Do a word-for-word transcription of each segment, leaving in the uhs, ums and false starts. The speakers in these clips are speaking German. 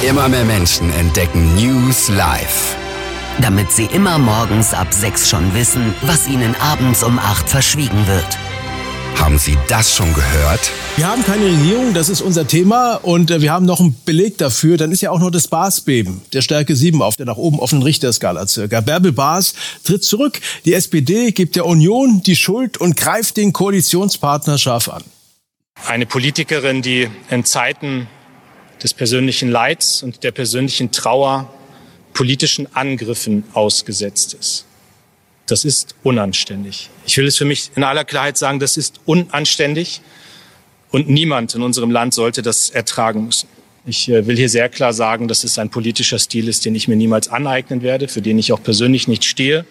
Immer mehr Menschen entdecken News live. Damit sie immer morgens ab sechs schon wissen, was ihnen abends um acht verschwiegen wird. Haben Sie das schon gehört? Wir haben keine Regierung, das ist unser Thema. Und äh, wir haben noch einen Beleg dafür. Dann ist ja auch noch das Baas-Beben, der Stärke sieben auf der nach oben offenen Richterskala circa. Bärbel Baas tritt zurück. Die S P D gibt der Union die Schuld und greift den Koalitionspartner scharf an. Eine Politikerin, die in Zeiten des persönlichen Leids und der persönlichen Trauer politischen Angriffen ausgesetzt ist. Das ist unanständig. Ich will es für mich in aller Klarheit sagen, das ist unanständig und niemand in unserem Land sollte das ertragen müssen. Ich will hier sehr klar sagen, dass es ein politischer Stil ist, den ich mir niemals aneignen werde, für den ich auch persönlich nicht stehe.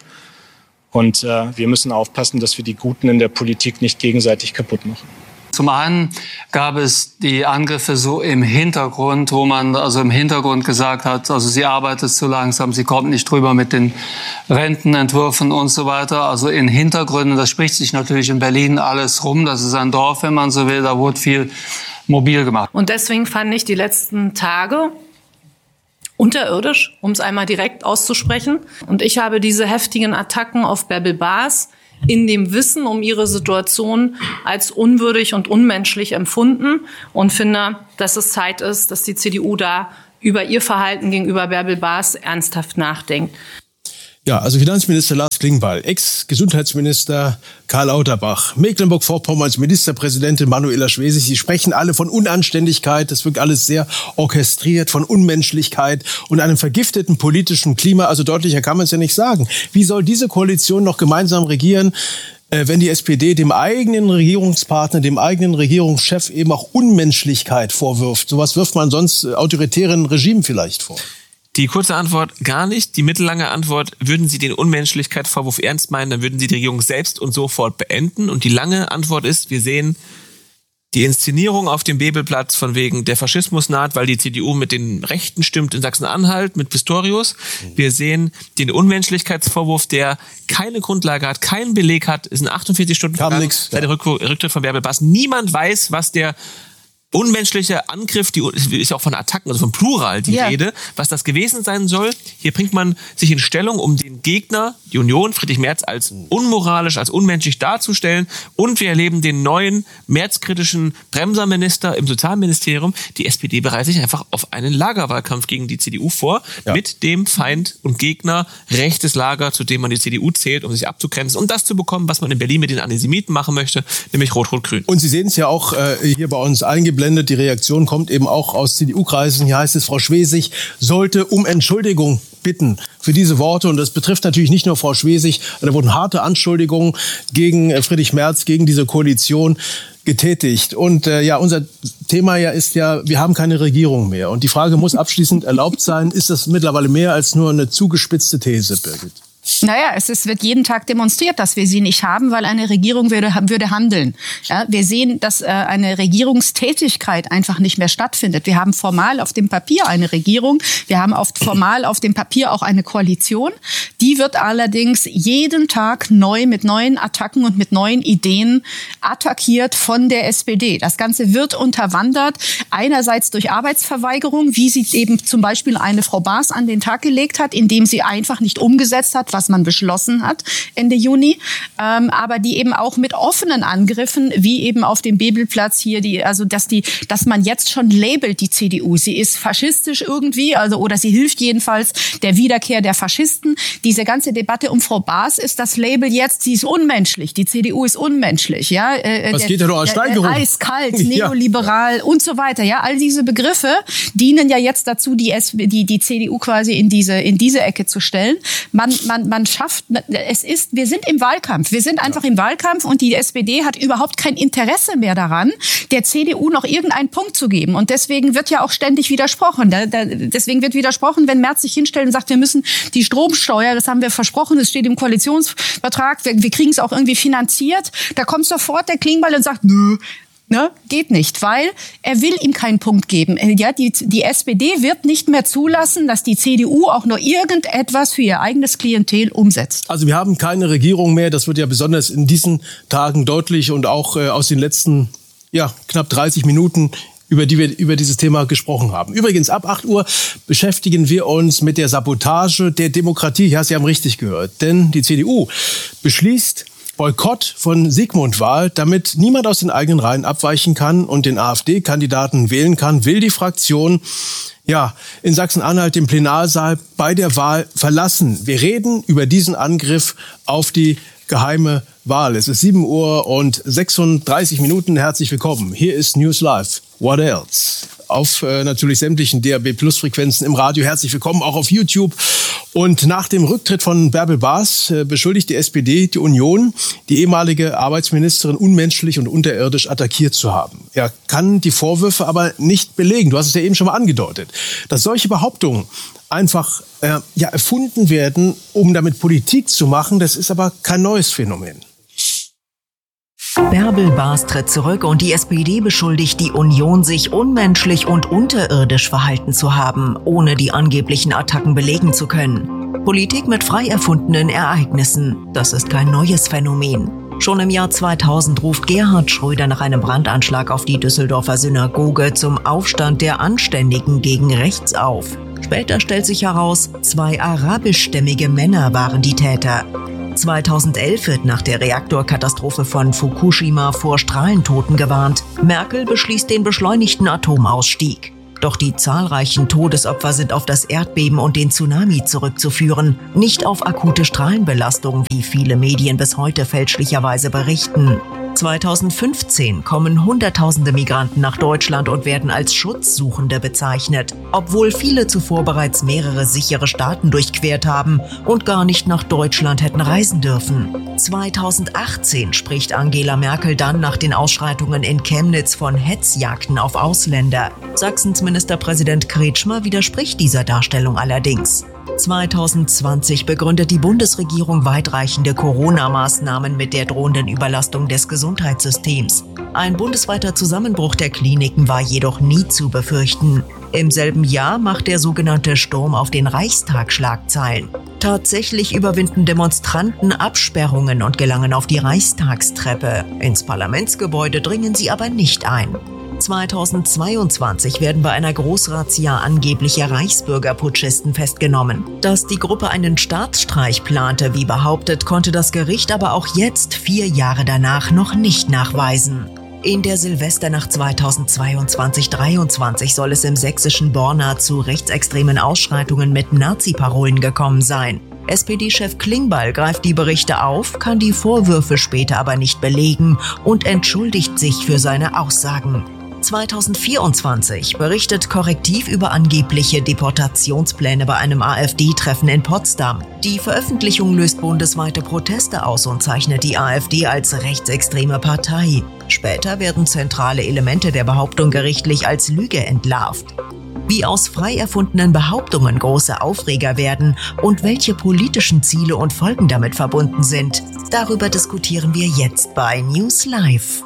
Und äh, wir müssen aufpassen, dass wir die Guten in der Politik nicht gegenseitig kaputt machen. Zum einen gab es die Angriffe so im Hintergrund, wo man also im Hintergrund gesagt hat, also sie arbeitet zu langsam, sie kommt nicht drüber mit den Rentenentwürfen und so weiter. Also in Hintergründen, das spricht sich natürlich in Berlin alles rum. Das ist ein Dorf, wenn man so will, da wurde viel mobil gemacht. Und deswegen fand ich die letzten Tage unterirdisch, um es einmal direkt auszusprechen. Und ich habe diese heftigen Attacken auf Bärbel Baas in dem Wissen um ihre Situation als unwürdig und unmenschlich empfunden und finde, dass es Zeit ist, dass die C D U da über ihr Verhalten gegenüber Bärbel Baas ernsthaft nachdenkt. Ja, also Finanzminister Lars Klingbeil, Ex-Gesundheitsminister Karl Lauterbach, Mecklenburg-Vorpommerns Ministerpräsidentin Manuela Schwesig, sie sprechen alle von Unanständigkeit, das wirkt alles sehr orchestriert, von Unmenschlichkeit und einem vergifteten politischen Klima. Also deutlicher kann man es ja nicht sagen. Wie soll diese Koalition noch gemeinsam regieren, wenn die S P D dem eigenen Regierungspartner, dem eigenen Regierungschef eben auch Unmenschlichkeit vorwirft? Sowas wirft man sonst autoritären Regimen vielleicht vor. Die kurze Antwort, gar nicht. Die mittellange Antwort, würden Sie den Unmenschlichkeitsvorwurf ernst meinen, dann würden Sie die Regierung selbst und sofort beenden. Und die lange Antwort ist, wir sehen die Inszenierung auf dem Bebelplatz von wegen der Faschismus naht, weil die C D U mit den Rechten stimmt in Sachsen-Anhalt, mit Pistorius. Wir sehen den Unmenschlichkeitsvorwurf, der keine Grundlage hat, keinen Beleg hat, ist in achtundvierzig Stunden Kam nix, seit der Rücktritt von Bärbel Baas. Niemand weiß, was der unmenschliche Angriff, die ist ja auch von Attacken, also vom Plural die ja. Rede, was das gewesen sein soll. Hier bringt man sich in Stellung, um den Gegner, die Union, Friedrich Merz, als unmoralisch, als unmenschlich darzustellen. Und wir erleben den neuen Merz-kritischen Bremserminister im Sozialministerium. Die S P D bereitet sich einfach auf einen Lagerwahlkampf gegen die C D U vor, ja. mit dem Feind und Gegner rechtes Lager, zu dem man die C D U zählt, um sich abzugrenzen, um das zu bekommen, was man in Berlin mit den Antisemiten machen möchte, nämlich Rot-Rot-Grün. Und Sie sehen es ja auch äh, hier bei uns eingeblendet. Die Reaktion kommt eben auch aus C D U-Kreisen. Hier heißt es, Frau Schwesig sollte um Entschuldigung bitten für diese Worte. Und das betrifft natürlich nicht nur Frau Schwesig. Da wurden harte Anschuldigungen gegen Friedrich Merz, gegen diese Koalition getätigt. Und äh, ja, unser Thema ja ist ja, wir haben keine Regierung mehr. Und die Frage muss abschließend erlaubt sein, ist das mittlerweile mehr als nur eine zugespitzte These, Birgit? Naja, es ist, wird jeden Tag demonstriert, dass wir sie nicht haben, weil eine Regierung würde, würde handeln. Ja, wir sehen, dass äh, eine Regierungstätigkeit einfach nicht mehr stattfindet. Wir haben formal auf dem Papier eine Regierung, wir haben auf, formal auf dem Papier auch eine Koalition. Die wird allerdings jeden Tag neu mit neuen Attacken und mit neuen Ideen attackiert von der S P D. Das Ganze wird unterwandert, einerseits durch Arbeitsverweigerung, wie sie eben zum Beispiel eine Frau Baas an den Tag gelegt hat, indem sie einfach nicht umgesetzt hat, was man beschlossen hat Ende Juni, ähm, aber die eben auch mit offenen Angriffen, wie eben auf dem Bebelplatz hier, die, also dass die, dass man jetzt schon labelt die C D U, sie ist faschistisch irgendwie, also oder sie hilft jedenfalls der Wiederkehr der Faschisten. Diese ganze Debatte um Frau Baas ist das Label jetzt, sie ist unmenschlich, die C D U ist unmenschlich, ja. Äh, was der, geht ja doch als Steigerung? Eiskalt, neoliberal ja. und so weiter, ja. All diese Begriffe dienen ja jetzt dazu, die, S- die, die C D U quasi in diese, in diese Ecke zu stellen. Man, man Man schafft, es ist, wir sind im Wahlkampf. Wir sind einfach ja. im Wahlkampf und die S P D hat überhaupt kein Interesse mehr daran, der C D U noch irgendeinen Punkt zu geben. Und deswegen wird ja auch ständig widersprochen. Da, da, deswegen wird widersprochen, wenn Merz sich hinstellt und sagt, wir müssen die Stromsteuer, das haben wir versprochen, das steht im Koalitionsvertrag, wir, wir kriegen es auch irgendwie finanziert. Da kommt sofort der Klingbeil und sagt, nö. Ne? Geht nicht, weil er will ihm keinen Punkt geben. Ja, die, die S P D wird nicht mehr zulassen, dass die C D U auch nur irgendetwas für ihr eigenes Klientel umsetzt. Also wir haben keine Regierung mehr. Das wird ja besonders in diesen Tagen deutlich und auch äh, aus den letzten ja, knapp dreißig Minuten über die wir über dieses Thema gesprochen haben. Übrigens, ab acht Uhr beschäftigen wir uns mit der Sabotage der Demokratie. Ja, Sie haben richtig gehört. Denn die C D U beschließt Boykott von Sigmund-Wahl, damit niemand aus den eigenen Reihen abweichen kann und den AfD-Kandidaten wählen kann, will die Fraktion ja in Sachsen-Anhalt den Plenarsaal bei der Wahl verlassen. Wir reden über diesen Angriff auf die geheime Wahl. Es ist sieben Uhr und sechsunddreißig Minuten. Herzlich willkommen. Hier ist News Live. What else? Auf äh, natürlich sämtlichen D A B Plus Frequenzen im Radio. Herzlich willkommen auch auf YouTube. Und nach dem Rücktritt von Bärbel Baas äh, beschuldigt die S P D die Union, die ehemalige Arbeitsministerin unmenschlich und unterirdisch attackiert zu haben. Er kann die Vorwürfe aber nicht belegen. Du hast es ja eben schon mal angedeutet. Dass solche Behauptungen einfach äh, ja, erfunden werden, um damit Politik zu machen, das ist aber kein neues Phänomen. Bärbel Baas tritt zurück und die S P D beschuldigt die Union, sich unmenschlich und unterirdisch verhalten zu haben, ohne die angeblichen Attacken belegen zu können. Politik mit frei erfundenen Ereignissen, das ist kein neues Phänomen. Schon im Jahr zweitausend ruft Gerhard Schröder nach einem Brandanschlag auf die Düsseldorfer Synagoge zum Aufstand der Anständigen gegen rechts auf. Später stellt sich heraus, zwei arabischstämmige Männer waren die Täter. zweitausendelf wird nach der Reaktorkatastrophe von Fukushima vor Strahlentoten gewarnt. Merkel beschließt den beschleunigten Atomausstieg. Doch die zahlreichen Todesopfer sind auf das Erdbeben und den Tsunami zurückzuführen, nicht auf akute Strahlenbelastung, wie viele Medien bis heute fälschlicherweise berichten. zweitausendfünfzehn kommen Hunderttausende Migranten nach Deutschland und werden als Schutzsuchende bezeichnet, obwohl viele zuvor bereits mehrere sichere Staaten durchquert haben und gar nicht nach Deutschland hätten reisen dürfen. zweitausendachtzehn spricht Angela Merkel dann nach den Ausschreitungen in Chemnitz von Hetzjagden auf Ausländer. Sachsens Ministerpräsident Kretschmer widerspricht dieser Darstellung allerdings. zweitausendzwanzig begründet die Bundesregierung weitreichende Corona-Maßnahmen mit der drohenden Überlastung des Gesundheitssystems. Ein bundesweiter Zusammenbruch der Kliniken war jedoch nie zu befürchten. Im selben Jahr macht der sogenannte Sturm auf den Reichstag Schlagzeilen. Tatsächlich überwinden Demonstranten Absperrungen und gelangen auf die Reichstagstreppe. Ins Parlamentsgebäude dringen sie aber nicht ein. zweitausendzweiundzwanzig werden bei einer Großrazzia angebliche Reichsbürgerputschisten festgenommen. Dass die Gruppe einen Staatsstreich plante, wie behauptet, konnte das Gericht aber auch jetzt, vier Jahre danach, noch nicht nachweisen. In der Silvesternacht zweitausendzweiundzwanzig dreiundzwanzig soll es im sächsischen Borna zu rechtsextremen Ausschreitungen mit Nazi-Parolen gekommen sein. S P D-Chef Klingbeil greift die Berichte auf, kann die Vorwürfe später aber nicht belegen und entschuldigt sich für seine Aussagen. zweitausendvierundzwanzig berichtet Korrektiv über angebliche Deportationspläne bei einem AfD-Treffen in Potsdam. Die Veröffentlichung löst bundesweite Proteste aus und zeichnet die AfD als rechtsextreme Partei. Später werden zentrale Elemente der Behauptung gerichtlich als Lüge entlarvt. Wie aus frei erfundenen Behauptungen große Aufreger werden und welche politischen Ziele und Folgen damit verbunden sind, darüber diskutieren wir jetzt bei News Live.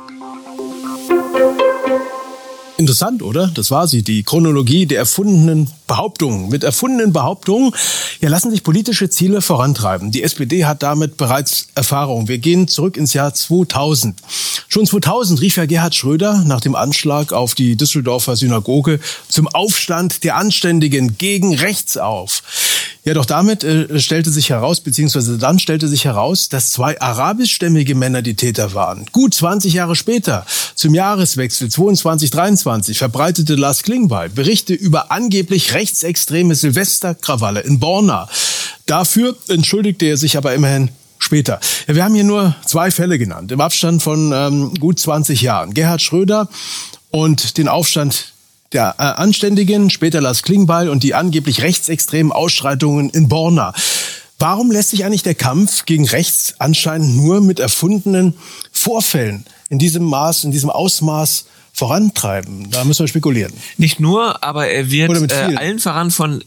Interessant, oder? Das war sie, die Chronologie der erfundenen Behauptungen. Mit erfundenen Behauptungen ja, lassen sich politische Ziele vorantreiben. Die S P D hat damit bereits Erfahrung. Wir gehen zurück ins Jahr zweitausend. Schon zweitausend rief ja Gerhard Schröder nach dem Anschlag auf die Düsseldorfer Synagoge zum Aufstand der Anständigen gegen rechts auf. Ja, doch damit äh, stellte sich heraus, beziehungsweise dann stellte sich heraus, dass zwei arabischstämmige Männer die Täter waren. Gut zwanzig Jahre später, zum Jahreswechsel zweiundzwanzig dreiundzwanzig, verbreitete Lars Klingbeil Berichte über angeblich rechtsextreme Silvesterkrawalle in Borna. Dafür entschuldigte er sich aber immerhin später. Ja, wir haben hier nur zwei Fälle genannt, im Abstand von ähm, gut zwanzig Jahren. Gerhard Schröder und den Aufstand der äh, Anständigen, später Lars Klingbeil und die angeblich rechtsextremen Ausschreitungen in Borna. Warum lässt sich eigentlich der Kampf gegen rechts anscheinend nur mit erfundenen Vorfällen in diesem Maß, in diesem Ausmaß vorantreiben? Da müssen wir spekulieren. Nicht nur, aber er wird äh, allen voran von S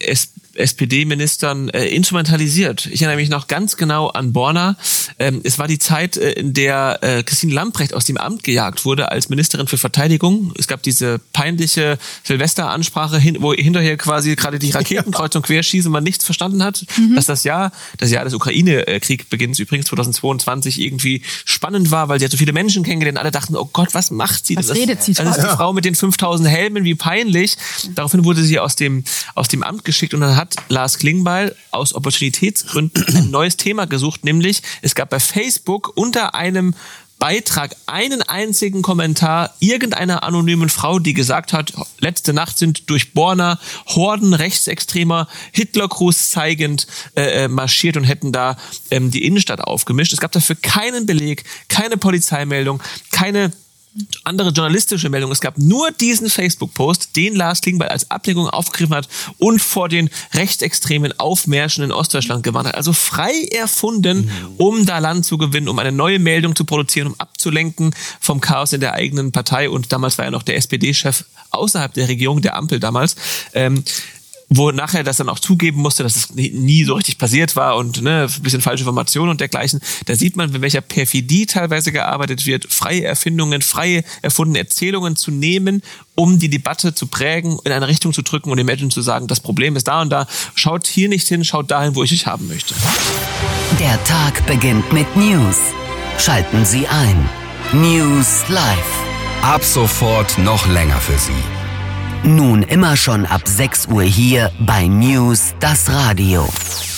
S P D-Ministern äh, instrumentalisiert. Ich erinnere mich noch ganz genau an Borna. Ähm, es war die Zeit, äh, in der äh, Christine Lambrecht aus dem Amt gejagt wurde als Ministerin für Verteidigung. Es gab diese peinliche Silvesteransprache, hin, wo hinterher quasi gerade die Raketen kreuz und quer schießen und man nichts verstanden hat. Mhm. Dass das Jahr, das Jahr des Ukraine-Kriegbeginns übrigens zweitausendzweiundzwanzig irgendwie spannend war, weil sie hat so viele Menschen kennengelernt. Alle dachten, oh Gott, was macht sie? Was das, redet sie? Das ist die ja. Frau mit den fünftausend Helmen, wie peinlich. Daraufhin wurde sie aus dem, aus dem Amt geschickt und dann hat Lars Klingbeil aus Opportunitätsgründen ein neues Thema gesucht, nämlich es gab bei Facebook unter einem Beitrag einen einzigen Kommentar irgendeiner anonymen Frau, die gesagt hat, letzte Nacht sind durch Borna Horden rechtsextremer Hitlergruß zeigend äh, marschiert und hätten da ähm, die Innenstadt aufgemischt. Es gab dafür keinen Beleg, keine Polizeimeldung, keine andere journalistische Meldung. Es gab nur diesen Facebook-Post, den Lars Klingbeil als Ablenkung aufgegriffen hat und vor den rechtsextremen Aufmärschen in Ostdeutschland gewarnt hat. Also frei erfunden, um da Land zu gewinnen, um eine neue Meldung zu produzieren, um abzulenken vom Chaos in der eigenen Partei. Und damals war er noch der S P D-Chef außerhalb der Regierung, der Ampel damals. Ähm, wo nachher das dann auch zugeben musste, dass es nie so richtig passiert war und ne, ein bisschen falsche Informationen und dergleichen. Da sieht man, mit welcher Perfidie teilweise gearbeitet wird, freie Erfindungen, freie erfundene Erzählungen zu nehmen, um die Debatte zu prägen, in eine Richtung zu drücken und den Menschen zu sagen, das Problem ist da und da, schaut hier nicht hin, schaut dahin, wo ich euch haben möchte. Der Tag beginnt mit News. Schalten Sie ein. News Live. Ab sofort noch länger für Sie. Nun immer schon ab sechs Uhr hier bei News, das Radio.